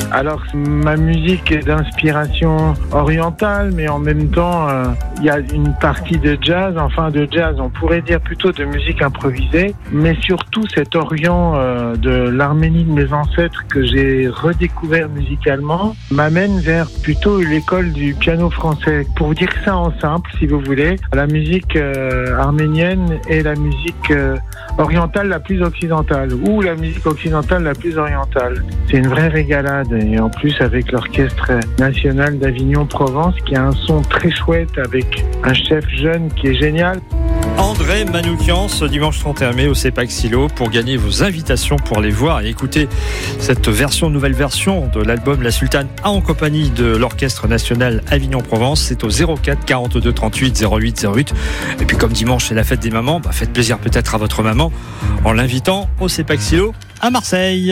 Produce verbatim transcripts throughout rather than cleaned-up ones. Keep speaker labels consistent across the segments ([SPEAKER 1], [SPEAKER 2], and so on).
[SPEAKER 1] Alors, ma musique est d'inspiration orientale, mais en même temps, euh, il y a une partie de jazz, enfin de jazz, on pourrait dire plutôt de musique improvisée, mais surtout cet orient euh, de l'Arménie de mes ancêtres que j'ai redécouvert musicalement m'amène vers plutôt l'école du piano français. Pour vous dire ça en simple, si vous voulez, la musique euh, arménienne est la musique euh, orientale la plus occidentale, ou la musique occidentale la plus orientale. C'est une vraie régalade, et en plus avec l'Orchestre National d'Avignon-Provence qui a un son très chouette avec un chef jeune qui est génial.
[SPEAKER 2] André Manoukian, ce dimanche trente et un mai au CEPAC Silo pour gagner vos invitations pour les voir et écouter cette version, nouvelle version de l'album La Sultane en compagnie de l'Orchestre National Avignon-Provence. C'est au zéro quatre quarante-deux trente-huit zéro huit zéro huit. Et puis comme dimanche c'est la fête des mamans, bah faites plaisir peut-être à votre maman en l'invitant au CEPAC Silo à Marseille.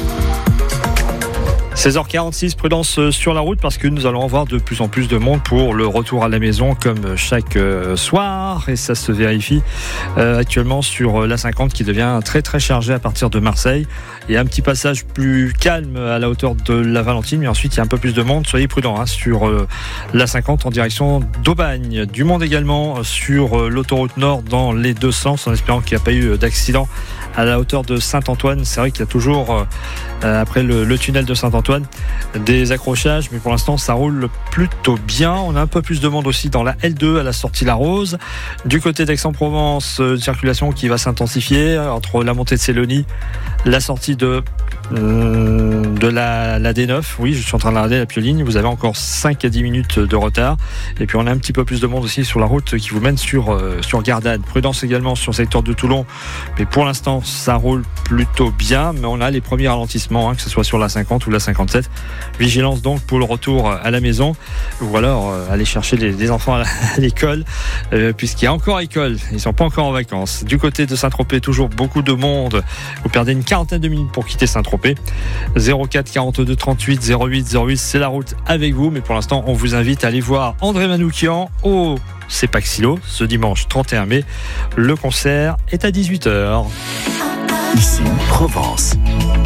[SPEAKER 2] seize heures quarante-six, prudence sur la route parce que nous allons avoir de plus en plus de monde pour le retour à la maison comme chaque soir, et ça se vérifie euh, actuellement sur l'A cinquante qui devient très très chargé à partir de Marseille. Il y a un petit passage plus calme à la hauteur de la Valentine, mais ensuite il y a un peu plus de monde. Soyez prudents hein, sur euh, l'A cinquante en direction d'Aubagne. Du monde également sur euh, l'autoroute Nord dans les deux sens, en espérant qu'il n'y a pas eu d'accident à la hauteur de Saint-Antoine. C'est vrai qu'il y a toujours, euh, après le, le tunnel de Saint-Antoine, des accrochages, mais pour l'instant ça roule plutôt bien. On a un peu plus de monde aussi dans la L deux à la sortie La Rose. Du côté d'Aix-en-Provence, une circulation qui va s'intensifier entre la montée de Célonie, la sortie de, euh, de la, la D neuf. Oui, je suis en train de regarder la Pioline. Vous avez encore cinq à dix minutes de retard. Et puis on a un petit peu plus de monde aussi sur la route qui vous mène sur, euh, sur Gardanne. Prudence également sur le secteur de Toulon. Mais pour l'instant, ça roule plutôt bien. Mais on a les premiers ralentissements, hein, que ce soit sur la cinquante ou la cinquante-sept. Vigilance donc pour le retour à la maison. Ou alors euh, aller chercher les, les enfants à, la, à l'école, euh, puisqu'il y a encore école. Ils ne sont pas encore en vacances. Du côté de Saint-Tropez, toujours beaucoup de monde. Vous perdez une quarantaine de minutes pour quitter Saint-Tropez. zéro quatre quarante-deux trente-huit zéro huit zéro huit, c'est la route avec vous. Mais pour l'instant, on vous invite à aller voir André Manoukian au CEPAC Silo ce dimanche trente et un mai. Le concert est à dix-huit heures.
[SPEAKER 3] Ici Provence.